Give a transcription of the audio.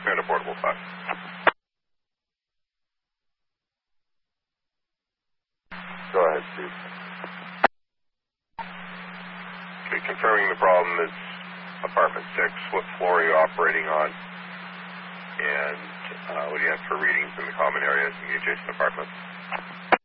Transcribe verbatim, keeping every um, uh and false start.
And a portable five. Go ahead, Steve. Okay, confirming the problem is apartment six. What floor are you operating on? And uh, what do you have for readings in the common areas in the adjacent apartments?